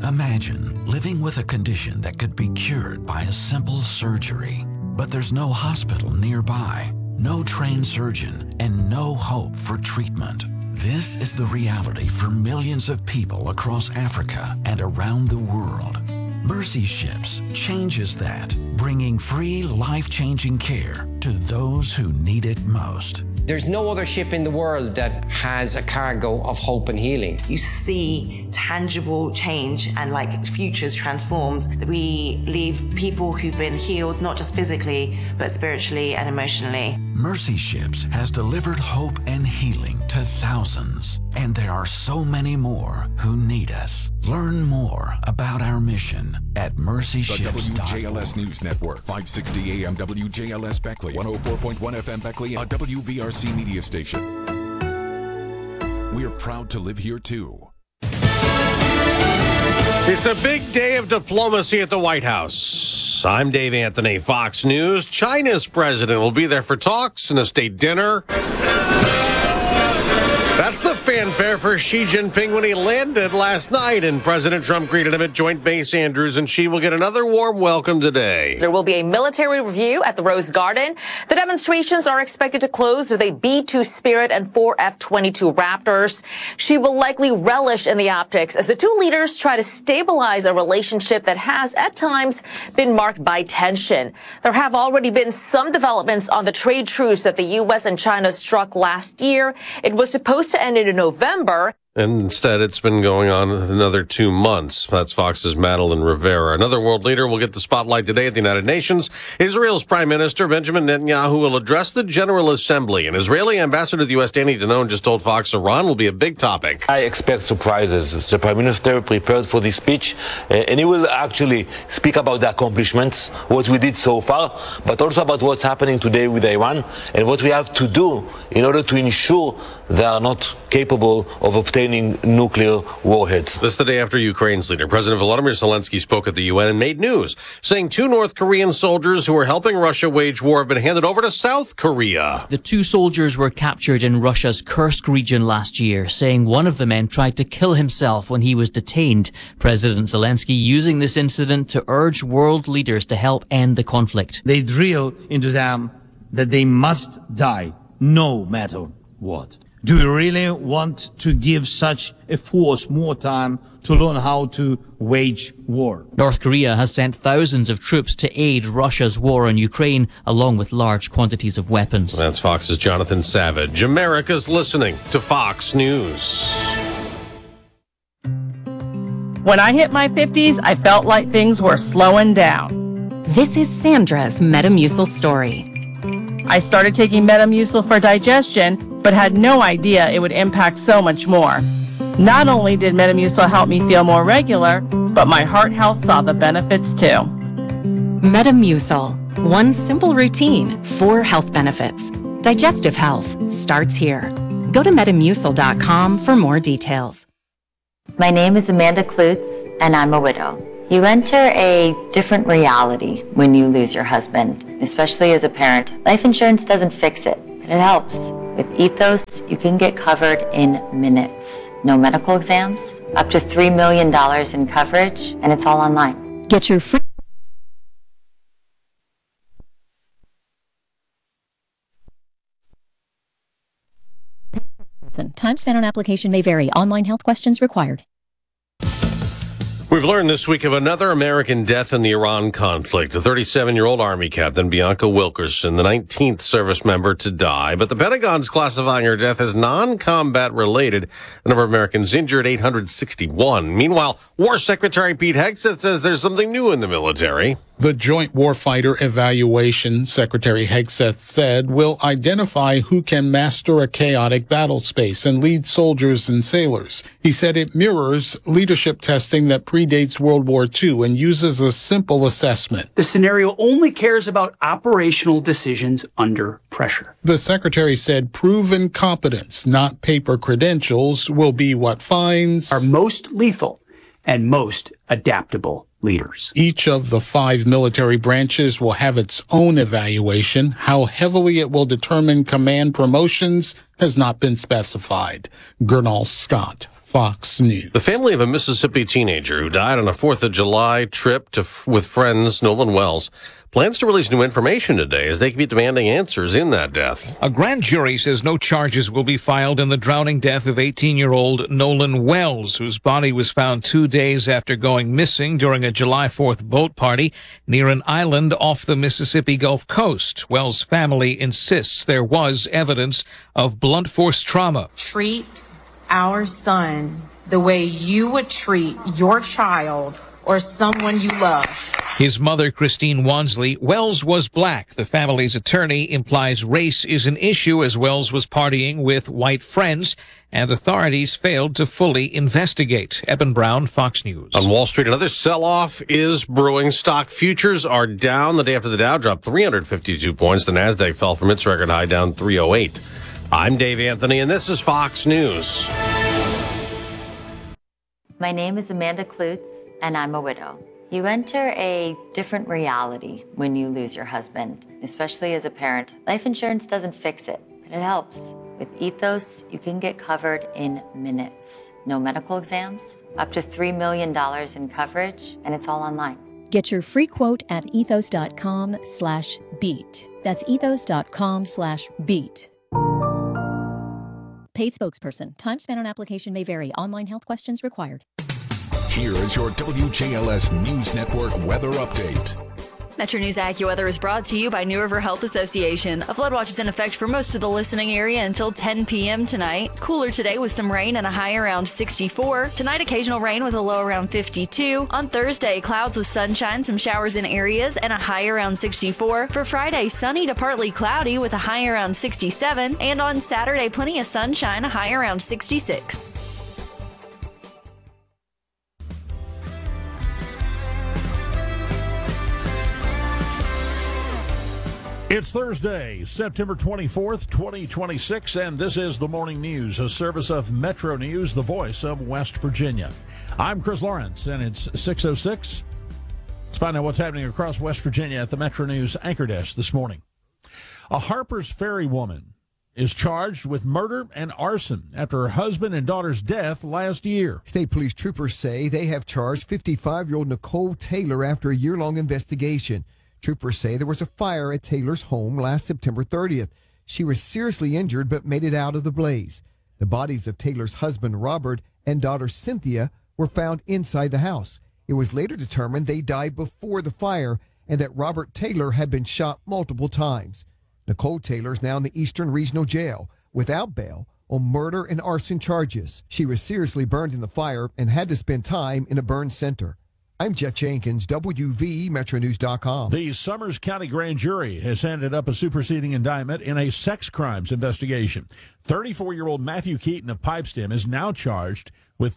Imagine living with a condition that could be cured by a simple surgery, but there's no hospital nearby, no trained surgeon, and no hope for treatment. This is the reality for millions of people across Africa and around the world. Mercy Ships changes that, bringing free, life-changing care to those who need it most. There's no other ship in the world that has a cargo of hope and healing. You see tangible change and futures transformed. We leave people who've been healed, not just physically, but spiritually and emotionally. Mercy Ships has delivered hope and healing to thousands, and there are so many more who need us. Learn more about our mission at mercyships.org. The WJLS News Network, 560 AM WJLS Beckley, 104.1 FM Beckley, a WVRC media station. We're proud to live here, too. It's a big day of diplomacy at the White House. I'm Dave Anthony, Fox News. China's president will be there for talks and a state dinner. That's the fanfare for Xi Jinping when he landed last night, and President Trump greeted him at Joint Base Andrews, and Xi will get another warm welcome today. There will be a military review at the Rose Garden. The demonstrations are expected to close with a B-2 Spirit and 4 F-22 Raptors. Xi will likely relish in the optics as the two leaders try to stabilize a relationship that has, at times, been marked by tension. There have already been some developments on the trade truce that the U.S. and China struck last year. It was supposed to end in November. And instead, it's been going on another 2 months. That's Fox's Madeline Rivera. Another world leader will get the spotlight today at the United Nations. Israel's Prime Minister Benjamin Netanyahu will address the General Assembly. And Israeli Ambassador to the U.S. Danny Danon just told Fox Iran will be a big topic. I expect surprises. The Prime Minister prepared for this speech, and he will actually speak about the accomplishments, what we did so far, but also about what's happening today with Iran and what we have to do in order to ensure they are not capable of obtaining nuclear warheads. This is the day after Ukraine's leader, President Volodymyr Zelensky, spoke at the UN and made news, saying 2 North Korean soldiers who were helping Russia wage war have been handed over to South Korea. The 2 soldiers were captured in Russia's Kursk region last year, saying one of the men tried to kill himself when he was detained. President Zelensky using this incident to urge world leaders to help end the conflict. They drill into them that they must die, no matter what. Do we really want to give such a force more time to learn how to wage war? North Korea has sent thousands of troops to aid Russia's war on Ukraine, along with large quantities of weapons. That's Fox's Jonathan Savage. America's listening to Fox News. When I hit my 50s, I felt like things were slowing down. This is Sandra's Metamucil story. I started taking Metamucil for digestion, but had no idea it would impact so much more. Not only did Metamucil help me feel more regular, but my heart health saw the benefits too. Metamucil, one simple routine, 4 health benefits. Digestive health starts here. Go to Metamucil.com for more details. My name is Amanda Klutz, and I'm a widow. You enter a different reality when you lose your husband, especially as a parent. Life insurance doesn't fix it, but it helps. With Ethos, you can get covered in minutes. No medical exams, up to $3 million in coverage, and it's all online. Get your free Time spent on application may vary. Online health questions required. We've learned this week of another American death in the Iran conflict. A 37-year-old Army captain, Bianca Wilkerson, the 19th service member to die. But the Pentagon's classifying her death as non-combat related. The number of Americans injured, 861. Meanwhile, War Secretary Pete Hegseth says there's something new in the military. The Joint Warfighter Evaluation, Secretary Hegseth said, will identify who can master a chaotic battle space and lead soldiers and sailors. He said it mirrors leadership testing that predates World War II and uses a simple assessment. The scenario only cares about operational decisions under pressure. The secretary said proven competence, not paper credentials, will be what finds our most lethal and most adaptable leaders. Each of the 5 military branches will have its own evaluation. How heavily it will determine command promotions has not been specified. Gernal Scott, Fox News. The family of a Mississippi teenager who died on a 4th of July trip with friends, Nolan Wells, plans to release new information today as they keep demanding answers in that death. A grand jury says no charges will be filed in the drowning death of 18-year-old Nolan Wells, whose body was found 2 days after going missing during a July 4th boat party near an island off the Mississippi Gulf Coast. Wells' family insists there was evidence of blunt force trauma. Treat our son the way you would treat your child or someone you loved. His mother, Christine Wansley, Wells was black. The family's attorney implies race is an issue as Wells was partying with white friends, and authorities failed to fully investigate. Eben Brown, Fox News. On Wall Street, another sell-off is brewing. Stock futures are down the day after the Dow dropped 352 points. The Nasdaq fell from its record high, down 308. I'm Dave Anthony, and this is Fox News. My name is Amanda Klutz, and I'm a widow. You enter a different reality when you lose your husband, especially as a parent. Life insurance doesn't fix it, but it helps. With Ethos, you can get covered in minutes. No medical exams, up to $3 million in coverage, and it's all online. Get your free quote at ethos.com/beat. That's ethos.com/beat. Paid spokesperson. Time spent on application may vary. Online health questions required. Here is your WJLS News Network weather update. Metro News AccuWeather is brought to you by New River Health Association. A flood watch is in effect for most of the listening area until 10 p.m. tonight. Cooler today with some rain and a high around 64. Tonight, occasional rain with a low around 52. On Thursday, clouds with sunshine, some showers in areas, and a high around 64. For Friday, sunny to partly cloudy with a high around 67. And on Saturday, plenty of sunshine, a high around 66. It's Thursday, September 24th, 2026, and this is the Morning News, a service of Metro News, the voice of West Virginia. I'm Chris Lawrence, and it's 6:06. Let's find out what's happening across West Virginia at the Metro News Anchor Desk this morning. A Harper's Ferry woman is charged with murder and arson after her husband and daughter's death last year. State police troopers say they have charged 55-year-old Nicole Taylor after a year-long investigation. Troopers say there was a fire at Taylor's home last September 30th. She was seriously injured but made it out of the blaze. The bodies of Taylor's husband, Robert, and daughter, Cynthia, were found inside the house. It was later determined they died before the fire and that Robert Taylor had been shot multiple times. Nicole Taylor is now in the Eastern Regional Jail without bail on murder and arson charges. She was seriously burned in the fire and had to spend time in a burn center. I'm Jeff Jenkins, WVMetroNews.com. The Summers County Grand Jury has handed up a superseding indictment in a sex crimes investigation. 34-year-old Matthew Keaton of Pipestem is now charged with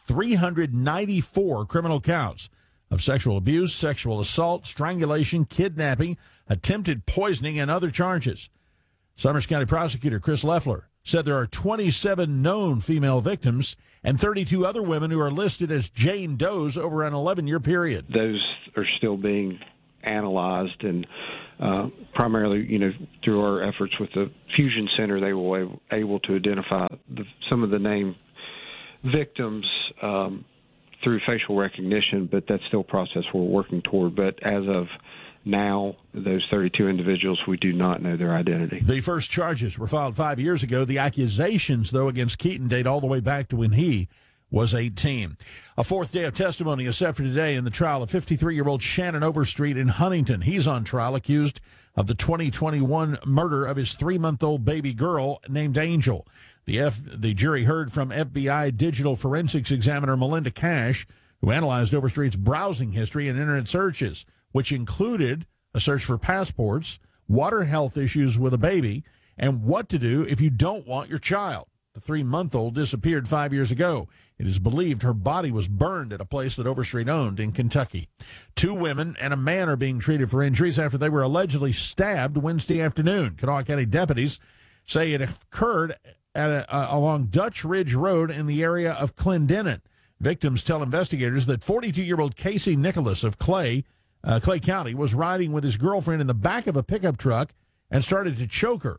394 criminal counts of sexual abuse, sexual assault, strangulation, kidnapping, attempted poisoning, and other charges. Summers County Prosecutor Chris Leffler said there are 27 known female victims and 32 other women who are listed as Jane Does over an 11-year period. Those are still being analyzed, and primarily, through our efforts with the Fusion Center, they were able to identify some of the named victims through facial recognition, but that's still a process we're working toward. But as of now, those 32 individuals, we do not know their identity. The first charges were filed 5 years ago. The accusations, though, against Keaton date all the way back to when he was 18. A fourth day of testimony is set for today in the trial of 53-year-old Shannon Overstreet in Huntington. He's on trial accused of the 2021 murder of his 3-month-old baby girl named Angel. The jury heard from FBI digital forensics examiner Melinda Cash, who analyzed Overstreet's browsing history and internet searches, which included a search for passports, water health issues with a baby, and what to do if you don't want your child. The 3-month-old disappeared 5 years ago. It is believed her body was burned at a place that Overstreet owned in Kentucky. 2 women and a man are being treated for injuries after they were allegedly stabbed Wednesday afternoon. Kanawha County deputies say it occurred along Dutch Ridge Road in the area of Clendenin. Victims tell investigators that 42-year-old Casey Nicholas of Clay County was riding with his girlfriend in the back of a pickup truck and started to choke her.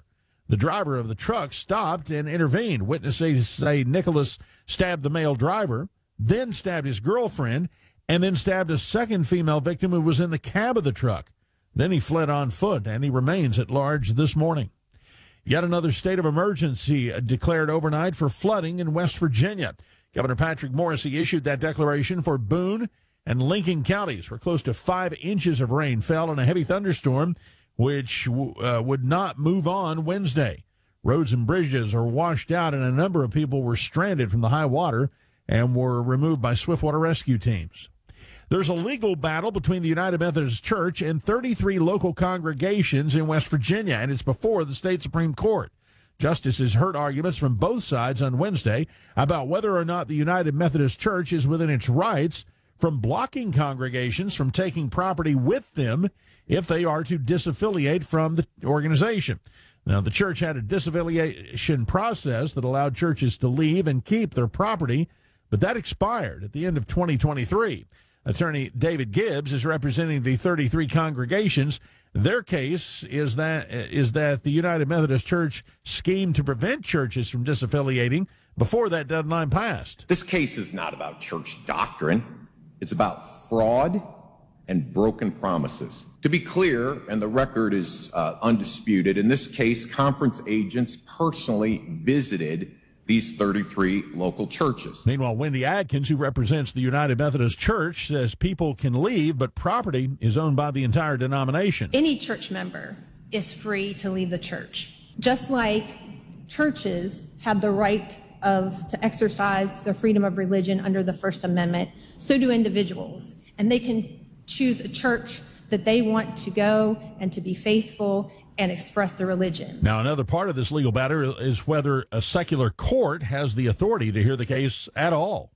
The driver of the truck stopped and intervened. Witnesses say Nicholas stabbed the male driver, then stabbed his girlfriend, and then stabbed a second female victim who was in the cab of the truck. Then he fled on foot, and he remains at large this morning. Yet another state of emergency declared overnight for flooding in West Virginia. Governor Patrick Morrisey issued that declaration for Boone and Lincoln counties, where close to 5 inches of rain fell in a heavy thunderstorm, which would not move on Wednesday. Roads and bridges are washed out, and a number of people were stranded from the high water and were removed by swiftwater rescue teams. There's a legal battle between the United Methodist Church and 33 local congregations in West Virginia, and it's before the state Supreme Court. Justices heard arguments from both sides on Wednesday about whether or not the United Methodist Church is within its rights from blocking congregations from taking property with them if they are to disaffiliate from the organization. Now, the church had a disaffiliation process that allowed churches to leave and keep their property, but that expired at the end of 2023. Attorney David Gibbs is representing the 33 congregations. Their case is that the United Methodist Church schemed to prevent churches from disaffiliating before that deadline passed. This case is not about church doctrine. It's about fraud and broken promises. To be clear, and the record is undisputed, in this case, conference agents personally visited these 33 local churches. Meanwhile, Wendy Adkins, who represents the United Methodist Church, says people can leave, but property is owned by the entire denomination. Any church member is free to leave the church, just like churches have the right to exercise their freedom of religion under the First Amendment. So do individuals, and they can choose a church that they want to go and to be faithful and express their religion. Now, another part of this legal battle is whether a secular court has the authority to hear the case at all.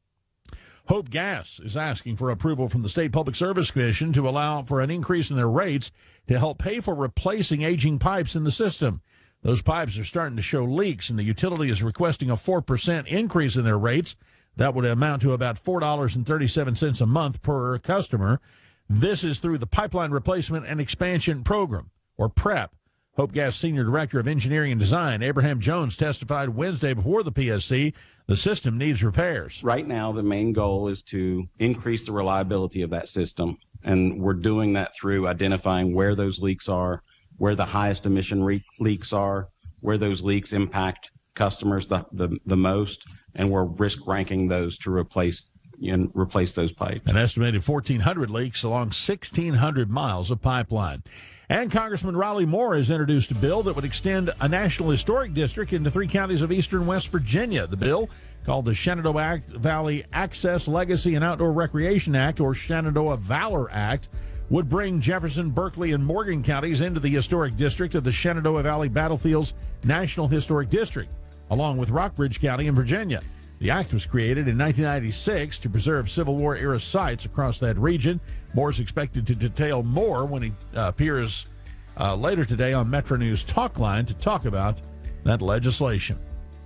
Hope Gas is asking for approval from the State Public Service Commission to allow for an increase in their rates to help pay for replacing aging pipes in the system. Those pipes are starting to show leaks, and the utility is requesting a 4% increase in their rates. That would amount to about $4.37 a month per customer. This is through the Pipeline Replacement and Expansion Program, or PREP. Hope Gas Senior Director of Engineering and Design, Abraham Jones, testified Wednesday before the PSC the system needs repairs. Right now, the main goal is to increase the reliability of that system, and we're doing that through identifying where those leaks are, where the highest emission leaks are, where those leaks impact customers the most, and we're risk ranking those to replace those pipes. An estimated 1,400 leaks along 1,600 miles of pipeline. And Congressman Raleigh Moore has introduced a bill that would extend a National Historic District into 3 counties of eastern West Virginia. The bill, called the Shenandoah Valley Access, Legacy, and Outdoor Recreation Act, or Shenandoah Valor Act, would bring Jefferson, Berkeley, and Morgan counties into the historic district of the Shenandoah Valley Battlefields National Historic District, along with Rockbridge County in Virginia. The act was created in 1996 to preserve Civil War-era sites across that region. Moore is expected to detail more when he appears later today on Metro News Talkline to talk about that legislation.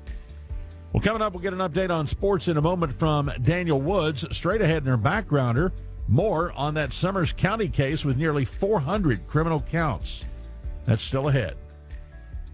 Well, coming up, we'll get an update on sports in a moment from Daniel Woods. Straight ahead in our backgrounder, more on that Summers County case with nearly 400 criminal counts. That's still ahead.